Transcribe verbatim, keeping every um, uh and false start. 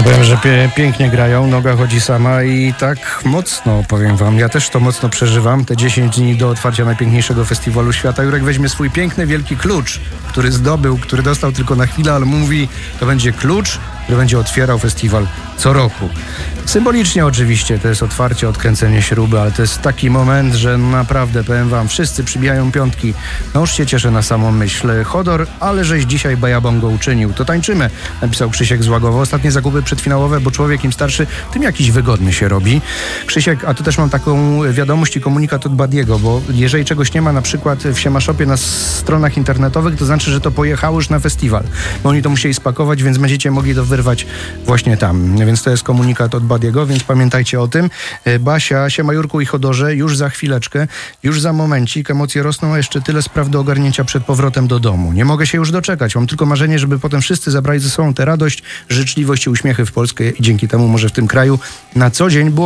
Powiem, że pie- pięknie grają, noga chodzi sama i tak mocno, powiem wam. Ja też to mocno przeżywam, te dziesięć dni do otwarcia najpiękniejszego festiwalu świata. Jurek weźmie swój piękny, wielki klucz, który zdobył, który dostał tylko na chwilę, ale mówi, to będzie klucz, który będzie otwierał festiwal co roku. Symbolicznie oczywiście, to jest otwarcie, odkręcenie śruby, ale to jest taki moment, że naprawdę, powiem wam, wszyscy przybijają piątki. No już się cieszę na samą myśl. Chodor, ale żeś dzisiaj bajabongo uczynił. To tańczymy, napisał Krzysiek z Łagowa. Ostatnie zakupy przedfinałowe, bo człowiek im starszy, tym jakiś wygodny się robi. Krzysiek, a tu też mam taką wiadomość i komunikat od Badiego, bo jeżeli czegoś nie ma na przykład w Siemaszopie na stronach internetowych, to znaczy, że to pojechało już na festiwal. Bo oni to musieli spakować, więc będziecie mogli to wyrwać właśnie tam. Więc to jest komunikat od Badiego, więc pamiętajcie o tym. Basia, siema Jurku i Chodorze, już za chwileczkę, już za momencik, emocje rosną, a jeszcze tyle spraw do ogarnięcia przed powrotem do domu. Nie mogę się już doczekać. Mam tylko marzenie, żeby potem wszyscy zabrali ze sobą tę radość, życzliwość i uśmiechy w Polskę i dzięki temu może w tym kraju na co dzień było